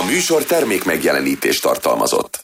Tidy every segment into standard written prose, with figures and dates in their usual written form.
A műsor termék megjelenítést tartalmazott.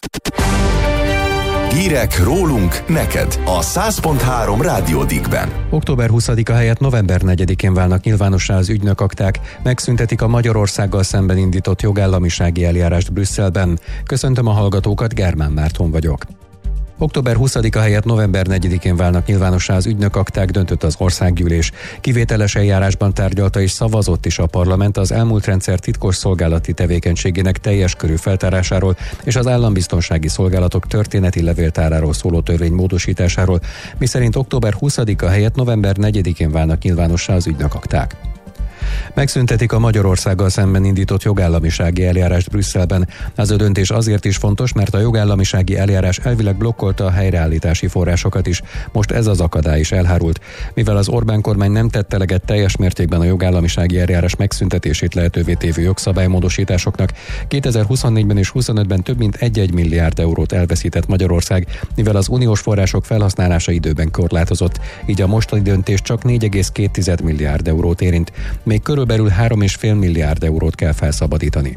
Hírek rólunk, neked a 100.3 Rádió Dickben. Október 20-a helyett november 4-én válnak nyilvánossá az ügynökakták, megszüntetik a Magyarországgal szemben indított jogállamisági eljárást Brüsszelben. Köszöntöm a hallgatókat, Germán Márton vagyok. Október 20-a helyett november 4-én válnak nyilvánossá az ügynökakták, döntött az országgyűlés. Kivételes eljárásban tárgyalta és szavazott is a parlament az elmúlt rendszer titkos szolgálati tevékenységének teljes körű feltárásáról és az állambiztonsági szolgálatok történeti levéltáráról szóló törvény módosításáról, miszerint október 20-a helyett november 4-én válnak nyilvánossá az ügynökakták. Megszüntetik a Magyarországgal szemben indított jogállamisági eljárást Brüsszelben. Ez a döntés azért is fontos, mert a jogállamisági eljárás elvileg blokkolta a helyreállítási forrásokat is. Most ez az akadály is elhárult. Mivel az Orbán kormány nem tette eleget teljes mértékben a jogállamisági eljárás megszüntetését lehetővé tévő jogszabálymódosításoknak, 2024-ben és 2025-ben több mint 1 milliárd eurót elveszített Magyarország, mivel az uniós források felhasználása időben korlátozott, így a mostani döntés csak 4,2 milliárd eurót érint. Még körülbelül 3,5 milliárd eurót kell felszabadítani.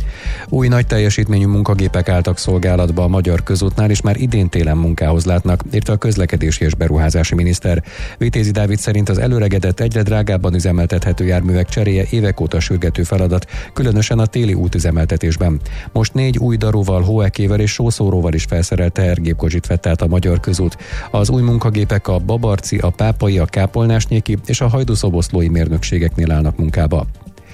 Új nagy teljesítményű munkagépek álltak szolgálatba a Magyar Közútnál, és már idén télen munkához látnak, írta a közlekedési és beruházási miniszter. Vitézi Dávid szerint az előregedett, egyre drágábban üzemeltethető járművek cseréje évek óta sürgető feladat, különösen a téli útüzemeltetésben. Most 4 új daróval, hóekével és sószóróval is felszerelt tehergépkocsit vett át a Magyar Közút. Az új munkagépek a babarci, a pápai, a kápolnásnyéki és a hajdúszoboszlói mérnökségeknél állnak munkába.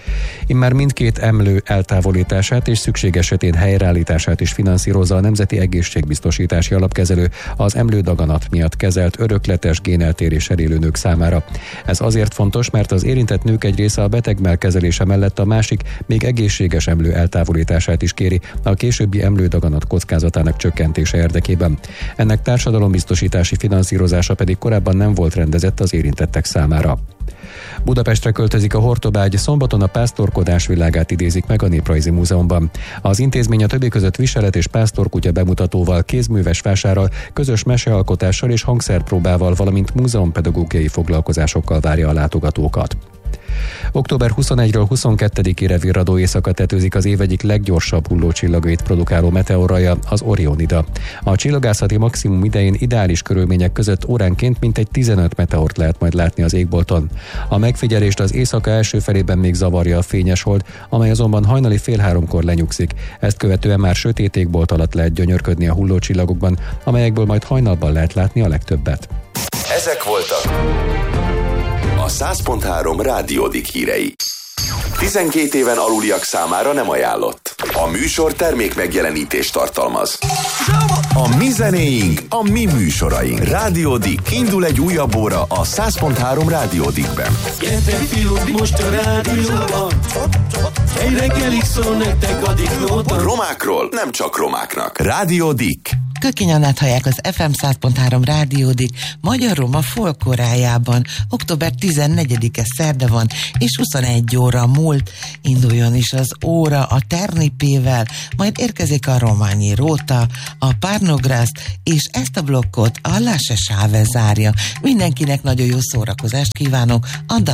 Immár mindkét emlő eltávolítását és szükség esetén helyreállítását is finanszírozza a Nemzeti Egészségbiztosítási Alapkezelő az emlődaganat miatt kezelt örökletes géneltéréssel élő nők számára. Ez azért fontos, mert az érintett nők egy része a betegmell kezelése mellett a másik, még egészséges emlő eltávolítását is kéri a későbbi emlődaganat kockázatának csökkentése érdekében. Ennek társadalombiztosítási finanszírozása pedig korábban nem volt rendezett az érintettek számára. Budapestre költözik a Hortobágy, szombaton a pásztorkodás világát idézik meg a Néprajzi Múzeumban. Az intézmény a többi között viselet és pásztorkutya bemutatóval, kézműves vásárral, közös mesealkotással és hangszerpróbával, valamint múzeumpedagógiai foglalkozásokkal várja a látogatókat. Október 21-ről 22-ére virradó éjszaka tetőzik az év egyik leggyorsabb hullócsillagait produkáló meteorraja, az Orionida. A csillagászati maximum idején ideális körülmények között óránként mintegy 15 meteort lehet majd látni az égbolton. A megfigyelést az éjszaka első felében még zavarja a fényes hold, amely azonban hajnali 2:30-kor lenyugszik. Ezt követően már sötét égbolt alatt lehet gyönyörködni a hullócsillagokban, amelyekből majd hajnalban lehet látni a legtöbbet. Ezek voltak a 100.3 Rádió Dick hírei. 12 éven aluliak számára nem ajánlott. A műsor termék megjelenítést tartalmaz. A mi zenéink, a mi műsoraink. Rádió Dick. Indul egy újabb óra a 100.3 Rádió Dickben. Gyertek fiúk, most a rádióban. Egy reggelig szól nektek a Dicknóta. Romákról nem csak romáknak. Rádió Dick. Kökény Annát hallják az FM 100.3 Rádió Dick Magyar Roma folklorájában. Október 14-e szerda van, és 21 óra múlt. Induljon is az óra a Ternipével, majd érkezik a Rományi Róta, a Párnograszt, és ezt a blokkot a Lasse Sáve zárja. Mindenkinek nagyon jó szórakozást kívánok a